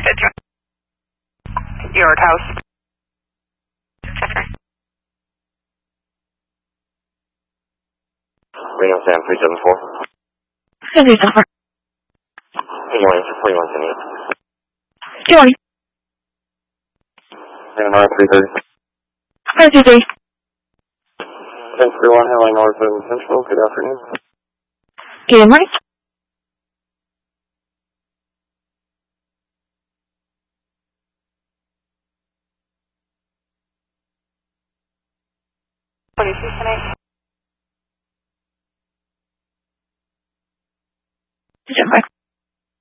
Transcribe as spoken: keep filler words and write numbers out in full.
Yard House. Reno Sam three seven four. three seven four. Good morning, sir. forty-one seventy-eight. Good morning. Reno Nora three thirty. five two three. ten thirty-one, Highline North and Central. Good afternoon. Good morning. twenty-two tonight. two seven five.